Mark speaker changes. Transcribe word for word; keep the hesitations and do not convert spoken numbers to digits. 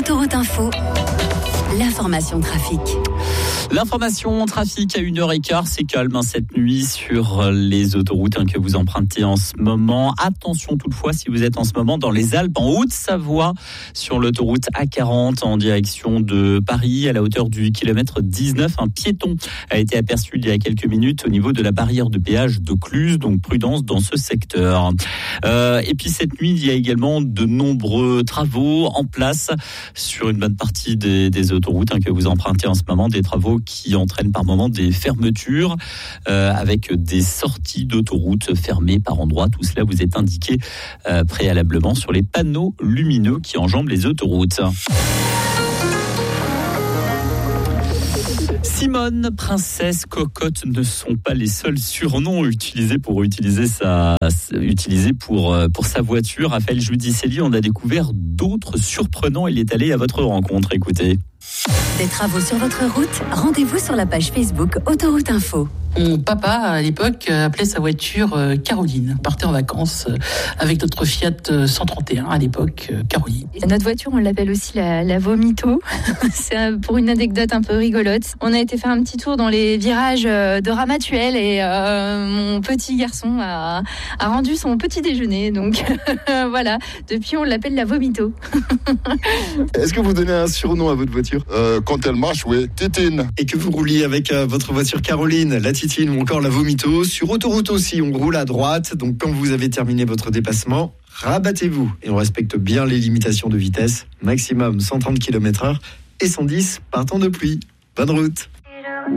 Speaker 1: Autoroute Info, l'information trafic.
Speaker 2: L'information trafic à une heure quinze, c'est calme hein, cette nuit sur les autoroutes hein, que vous empruntez en ce moment. Attention toutefois si vous êtes en ce moment dans les Alpes, en Haute-Savoie, sur l'autoroute A quarante en direction de Paris, à la hauteur du kilomètre dix-neuf. Un piéton a été aperçu il y a quelques minutes au niveau de la barrière de péage de Cluse, donc prudence dans ce secteur. Euh, et puis cette nuit, il y a également de nombreux travaux en place sur une bonne partie des, des autoroutes hein, que vous empruntez en ce moment, des travaux qui entraînent par moments des fermetures euh, avec des sorties d'autoroutes fermées par endroits. Tout cela vous est indiqué euh, préalablement sur les panneaux lumineux qui enjambent les autoroutes. Simone, princesse, cocotte ne sont pas les seuls surnoms utilisés pour utiliser sa, utilisés pour, pour sa voiture. Raphaël Giudicelli, on a découvert d'autres surprenants. Il est allé à votre rencontre. Écoutez.
Speaker 1: Des travaux sur votre route? Rendez-vous sur la page Facebook Autoroute Info.
Speaker 3: Mon papa, à l'époque, appelait sa voiture Caroline. On partait en vacances avec notre Fiat cent trente et un, à l'époque, Caroline.
Speaker 4: Notre voiture, on l'appelle aussi la, la Vomito. C'est pour une anecdote un peu rigolote. On a été faire un petit tour dans les virages de Ramatuelle et euh, mon petit garçon a, a rendu son petit déjeuner. Donc voilà, depuis on l'appelle la Vomito.
Speaker 5: Est-ce que vous donnez un surnom à votre voiture?
Speaker 6: euh, Quand elle marche, oui, Tétine.
Speaker 5: Et que vous rouliez avec euh, votre voiture Caroline, la Titine ou encore la Vomito. Sur autoroute aussi, on roule à droite. Donc quand vous avez terminé votre dépassement, rabattez-vous. Et on respecte bien les limitations de vitesse. Maximum cent trente kilomètres heure et cent dix par temps de pluie. Bonne route.